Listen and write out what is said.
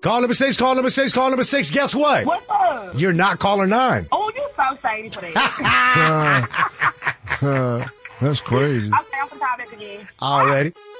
Call number 6, call number 6, call number 6. Guess what? What's up? You're not caller 9. Oh, you so shady for that. That's crazy. Okay, I'm gonna call back again. Already.